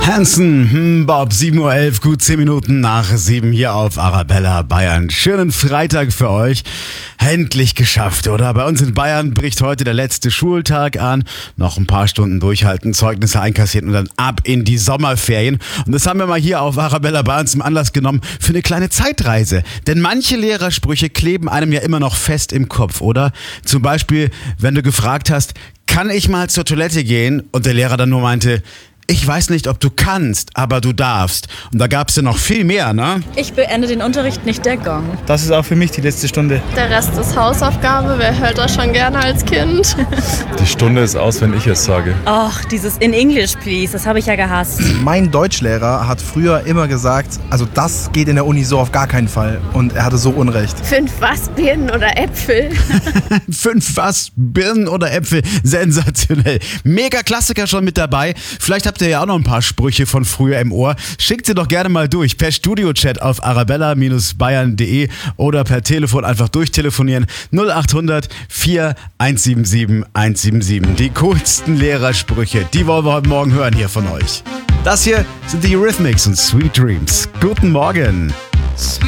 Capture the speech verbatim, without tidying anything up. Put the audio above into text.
Hansen, hm, Bob, sieben Uhr elf, gut zehn Minuten nach sieben hier auf Arabella Bayern. Schönen Freitag für euch. Endlich geschafft, oder? Bei uns in Bayern bricht heute der letzte Schultag an. Noch ein paar Stunden durchhalten, Zeugnisse einkassieren und dann ab in die Sommerferien. Und das haben wir mal hier auf Arabella Bayern zum Anlass genommen für eine kleine Zeitreise. Denn manche Lehrersprüche kleben einem ja immer noch fest im Kopf, oder? Zum Beispiel, wenn du gefragt hast, kann ich mal zur Toilette gehen? Und der Lehrer dann nur meinte, ich weiß nicht, ob du kannst, aber du darfst. Und da gab es ja noch viel mehr, ne? Ich beende den Unterricht, nicht der Gong. Das ist auch für mich die letzte Stunde. Der Rest ist Hausaufgabe. Wer hört das schon gerne als Kind? Die Stunde ist aus, wenn ich es sage. Ach, dieses in English, please, das habe ich ja gehasst. Mein Deutschlehrer hat früher immer gesagt, also das geht in der Uni so auf gar keinen Fall. Und er hatte so Unrecht. Fünf was, Birnen oder Äpfel? Fünf was, Birnen oder Äpfel, sensationell. Mega Klassiker schon mit dabei. Vielleicht habt ihr ja auch noch ein paar Sprüche von früher im Ohr. Schickt sie doch gerne mal durch per Studio-Chat auf arabella bayern punkt de oder per Telefon einfach durchtelefonieren null acht hundert vier eins sieben sieben eins sieben sieben. Die coolsten Lehrersprüche, die wollen wir heute Morgen hören hier von euch. Das hier sind die Eurythmics und Sweet Dreams. Guten Morgen.